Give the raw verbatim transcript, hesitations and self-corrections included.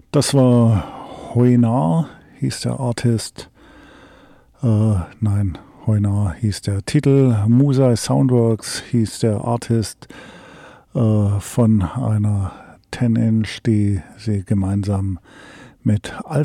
Das war Hoinar, hieß der Artist. Äh, nein, Hoinar hieß der Titel. Musai Soundworks hieß der Artist äh, von einer zehn Inch, die sie gemeinsam mit Alpha